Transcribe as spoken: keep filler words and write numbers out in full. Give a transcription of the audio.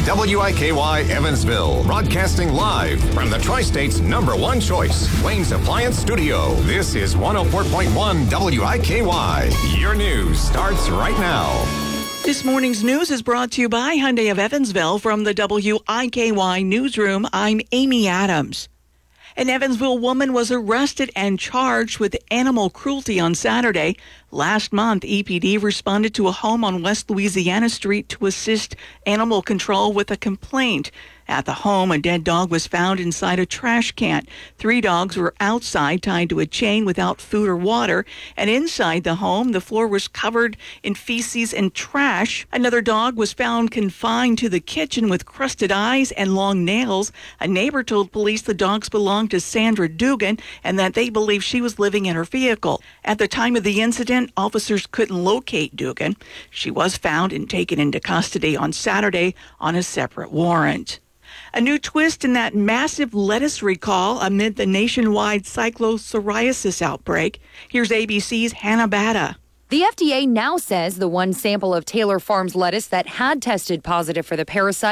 W I K Y Evansville, broadcasting live from the Tri-State's number one choice, Wayne's Appliance Studio. This is one oh four point one W I K Y. Your news starts right now. This morning's news is brought to you by Hyundai of Evansville. From the W I K Y newsroom, I'm Amy Adams. An Evansville woman was arrested and charged with animal cruelty on Saturday. Last month, E P D responded to a home on West Louisiana Street to assist animal control with a complaint. At the home, a dead dog was found inside a trash can. Three dogs were outside tied to a chain without food or water. And inside the home, the floor was covered in feces and trash. Another dog was found confined to the kitchen with crusted eyes and long nails. A neighbor told police the dogs belonged to Sandra Dugan and that they believe she was living in her vehicle. At the time of the incident, officers couldn't locate Dugan. She was found and taken into custody on Saturday on a separate warrant. A new twist in that massive lettuce recall amid the nationwide cyclopsoriasis outbreak. Here's A B C's Hannah Batta. The F D A now says the one sample of Taylor Farms lettuce that had tested positive for the parasite